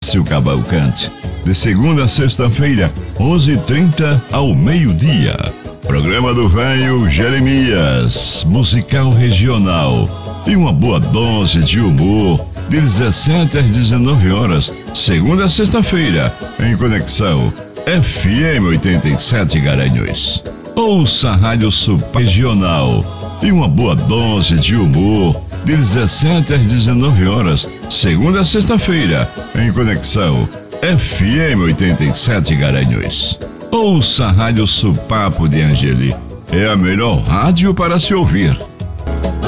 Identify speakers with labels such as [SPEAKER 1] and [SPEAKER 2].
[SPEAKER 1] Márcio Cavalcante. De segunda a sexta-feira, 11h30 ao meio-dia. Programa do Velho Jeremias, musical regional. E uma boa dose de humor, de 17 às 19 horas, segunda a sexta-feira, em conexão FM 87 Garanhuns. Ouça a Rádio Super Regional. E uma boa dose de humor, de 17 às 19 horas, segunda a sexta-feira, em conexão FM 87 Garanhuns. Ouça a Rádio Supapo de Angeli. É a melhor rádio para se ouvir.